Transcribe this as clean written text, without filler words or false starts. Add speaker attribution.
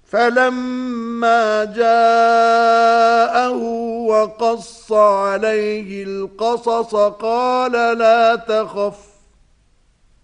Speaker 1: فلما جاءه وقص عليه القصص قال لا تخف